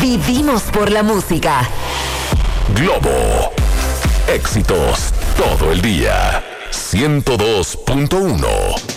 Vivimos por la música. Globo. Éxitos todo el día. 102.1